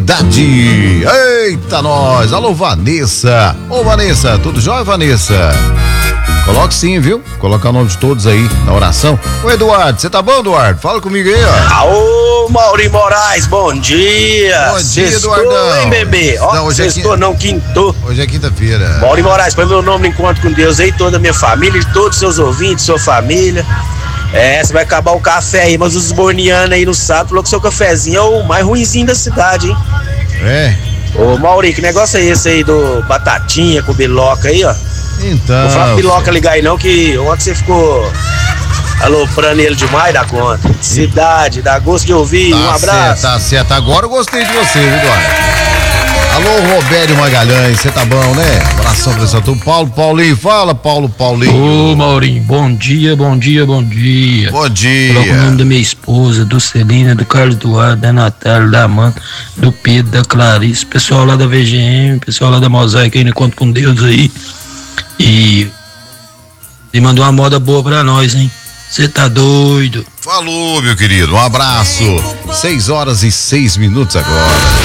cidade. Eita, nós. Alô, Vanessa. Ô, Vanessa, tudo jóia, Vanessa? Coloque sim, viu? Colocar o nome de todos aí na oração. Ô, Eduardo, você tá bom, Eduardo? Fala comigo aí, ó. Aô, Maurinho Moraes, bom dia. Bom dia, Sextou, Eduardão. hein, bebê? Ó, Não, hoje é sextou, não, quintou. Hoje é quinta-feira. Maurinho Moraes, põe meu nome no encontro com Deus aí, toda a minha família, todos os seus ouvintes, sua família. Você vai acabar o café aí, mas os bornianos aí no sábado falou que seu cafezinho é o mais ruinzinho da cidade, hein? Ô, Maurinho, que negócio é esse aí do Batatinha com Biloca aí, ó? Então. Não fala Biloca ligar aí não, que ontem você ficou aloprando ele demais da conta. Cidade, dá gosto de ouvir, um abraço. Tá certo, agora eu gostei de você, viu, Eduardo? Alô, Robério Magalhães, você tá bom, né? Abração pra você, Paulinho, fala, Paulinho. Ô, Maurinho, bom dia. Bom dia. Coloca o nome da minha esposa, do Celina, do Carlos Eduardo, da Natália, da Amanda, do Pedro, da Clarice, pessoal lá da VGM, pessoal lá da Mosaica aí, no Conto com Deus aí. E mandou uma moda boa pra nós, hein? Você tá doido? Falou, meu querido, um abraço. 6 horas e 6 minutos agora.